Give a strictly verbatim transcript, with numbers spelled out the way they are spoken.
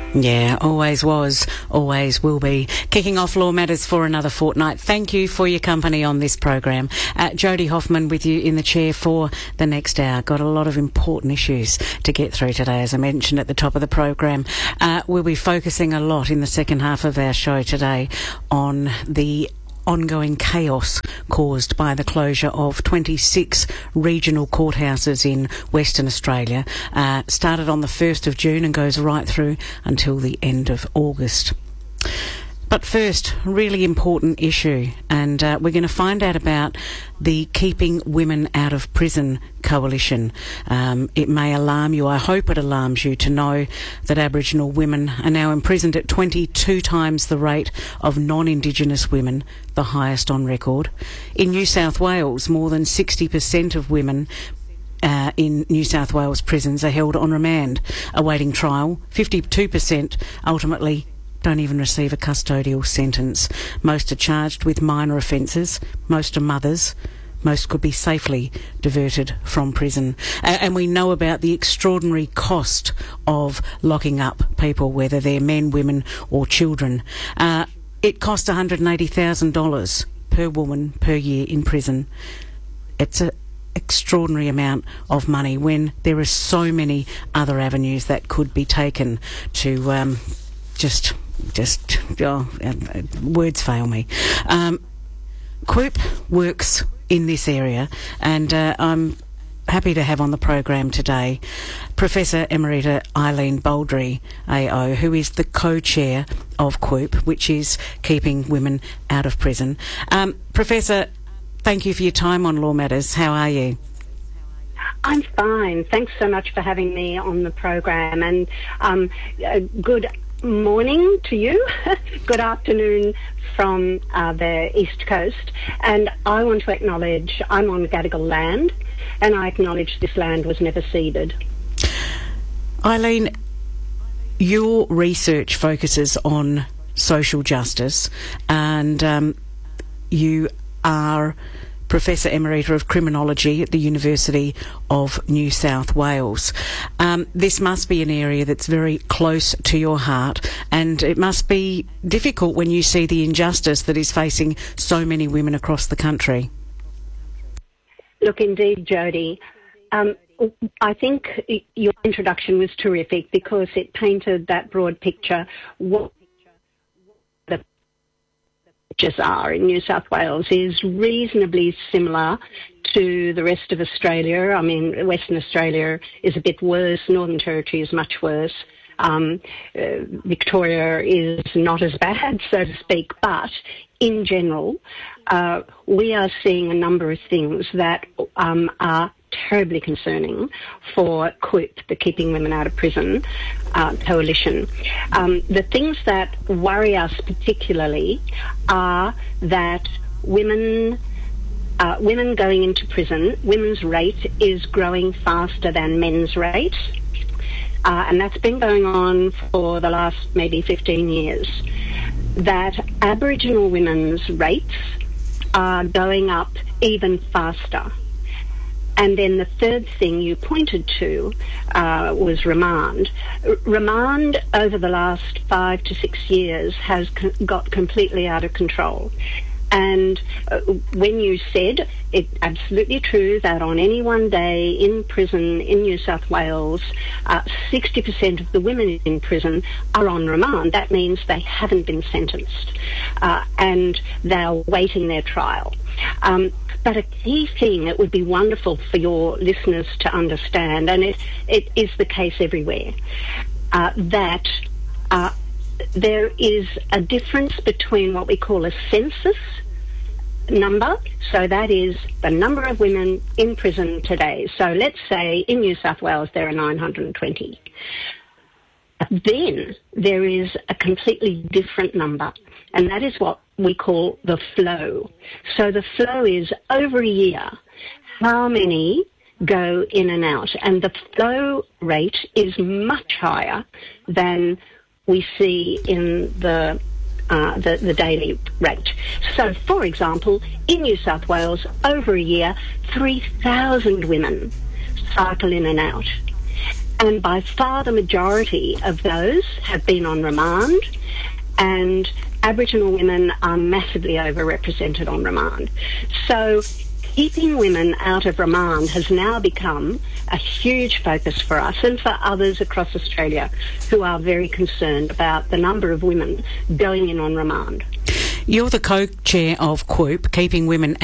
Yeah, always was, always will be. Kicking off Law Matters for another fortnight. Thank you for your company on this program. Uh, Jodie Hoffman with you in the chair for the next hour. Got a lot of important issues to get through today, as I mentioned at the top of the program. Uh, we'll be focusing a lot in the second half of our show today on the ongoing chaos caused by the closure of twenty-six regional courthouses in Western Australia. Uh, started on the first of June and goes right through until the end of August. But first, really important issue, and uh, we're going to find out about the Keeping Women Out of Prison Coalition. Um, it may alarm you, I hope it alarms you, to know that Aboriginal women are now imprisoned at twenty-two times the rate of non-Indigenous women, the highest on record. In New South Wales, more than sixty percent of women Uh, in New South Wales prisons are held on remand, awaiting trial. fifty-two percent ultimately don't even receive a custodial sentence. Most are charged with minor offences. Most are mothers. Most could be safely diverted from prison. Uh, and we know about the extraordinary cost of locking up people, whether they're men, women or children. Uh, it costs one hundred eighty thousand dollars per woman per year in prison. It's a extraordinary amount of money when there are so many other avenues that could be taken to um, just, just, oh, uh, words fail me. Um, Quoop works in this area, and uh, I'm happy to have on the program today Professor Emerita Eileen Baldry, A O, who is the co-chair of Quoop, which is Keeping Women Out of Prison. Um, Professor, thank you for your time on Law Matters. How are you? I'm fine. Thanks so much for having me on the program, and um, uh, good morning to you. Good afternoon from uh, the East Coast. And I want to acknowledge I'm on Gadigal land, and I acknowledge this land was never ceded. Eileen, your research focuses on social justice, and um, you are Professor Emerita of Criminology at the University of New South Wales. Um, this must be an area that's very close to your heart, and it must be difficult when you see the injustice that is facing so many women across the country. Look, indeed, Jodie. Um, I think your introduction was terrific because it painted that broad picture. What are in New South Wales is reasonably similar to the rest of Australia. I mean, Western Australia is a bit worse. Northern Territory is much worse. Um, uh, Victoria is not as bad, so to speak. But in general, uh, we are seeing a number of things that um, are terribly concerning for Quoop, the Keeping Women Out of Prison uh, coalition. Um, the things that worry us particularly are that women uh, women going into prison, women's rate is growing faster than men's rate, uh, and that's been going on for the last maybe fifteen years. That Aboriginal women's rates are going up even faster. And then the third thing you pointed to uh, was remand. R- remand over the last five to six years has co- got completely out of control. And uh, when you said, it's absolutely true that on any one day in prison in New South Wales, uh, sixty percent of the women in prison are on remand. That means they haven't been sentenced uh, and they're waiting their trial. Um, But a key thing that would be wonderful for your listeners to understand, and it, it is the case everywhere, uh, that uh, there is a difference between what we call a census number, so that is the number of women in prison today. So let's say in New South Wales there are nine hundred twenty. Then there is a completely different number, and that is what we call the flow. So the flow is over a year, how many go in and out, and the flow rate is much higher than we see in the uh, the, the daily rate. So, for example, in New South Wales, over a year, three thousand women cycle in and out. And by far the majority of those have been on remand, and Aboriginal women are massively overrepresented on remand. So keeping women out of remand has now become a huge focus for us and for others across Australia who are very concerned about the number of women going in on remand. You're the co-chair of Q W O O P, Keeping Women